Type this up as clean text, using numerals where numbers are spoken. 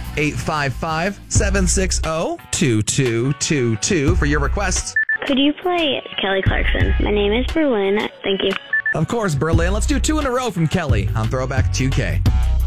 855-760-2222 for your requests. Could you play Kelly Clarkson? My name is Berlin. Thank you. Of course, Berlin. Let's do 2 in a row from Kelly on Throwback 2K.